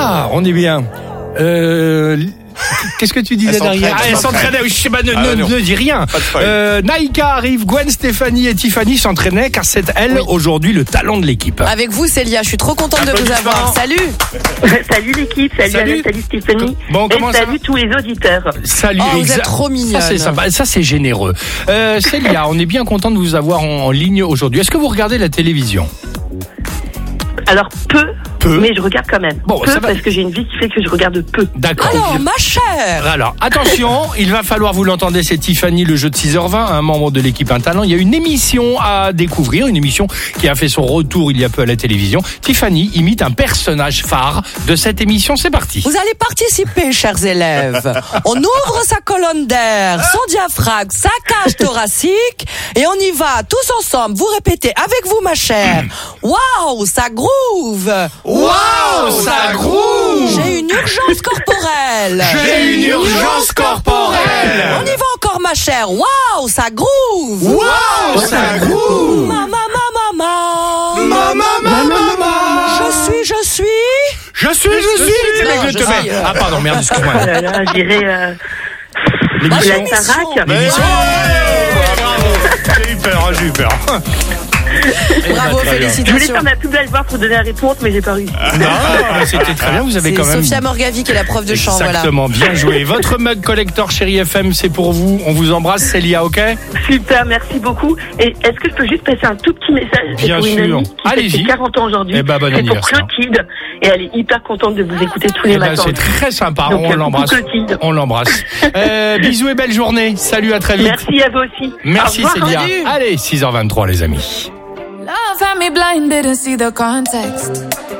Ah, on est bien. Qu'est-ce que tu disais derrière? Elle s'entraînait. Je sais pas, ne dis rien. Naïka arrive, Gwen, Stéphanie et Tiffany s'entraînaient car c'est elle aujourd'hui le talent de l'équipe. Avec vous, Célia, je suis trop contente de vous avoir. Salut. Salut l'équipe, salut Alain, salut Stéphanie. Bon, et salut tous les auditeurs. Salut. Vous êtes trop mignonne. Ça c'est généreux. Célia, on est bien content de vous avoir en ligne aujourd'hui. Est-ce que vous regardez la télévision? Alors peu, mais je regarde quand même. Bon, peu parce que j'ai une vie qui fait que je regarde peu. D'accord. Alors, ma chère. Alors, attention, il va falloir, vous l'entendez, c'est Tiffany, le jeu de 6h20, un membre de l'équipe Un Talent. Il y a une émission à découvrir, une émission qui a fait son retour il y a peu à la télévision. Tiffany imite un personnage phare de cette émission. C'est parti. Vous allez participer, chers élèves. On ouvre sa colonne d'air, son diaphragme, sa cage thoracique, et on y va tous ensemble. Vous répétez avec vous, ma chère. Waouh, ça groove. Waouh, ça groove. J'ai une urgence corporelle. J'ai une urgence corporelle. On y va encore, ma chère. Waouh, ça groove. Waouh, ça groove. Mama. Je suis. Ah pardon, merde, excuse-moi. J'irai L'émission. la Starac. L'émission. J'ai eu peur. Bravo, Je voulais félicitations. faire ma plus belle voix pour donner la réponse, mais j'ai pas réussi. Non, c'était très bien, vous avez quand même... Sophia Morgavi qui est la prof de chant. Exactement, bien joué. Votre mug collector Chérie FM, c'est pour vous. On vous embrasse, Célia, ok? Super, merci beaucoup. Et est-ce que je peux juste passer un tout petit message? Bien pour une sûr. amie qui Allez-y. fait 40 ans aujourd'hui. Eh ben, bon c'est pour anniversaire. Clotilde. Et elle est hyper contente de vous écouter tous les matins. C'est très sympa, Donc, on l'embrasse. Clotilde. On l'embrasse. Bisous et belle journée. Salut, à très vite. Merci à vous aussi. Merci, Au revoir. Célia. Salut. Allez, 6h23 les amis. Love had me blind, didn't see the context.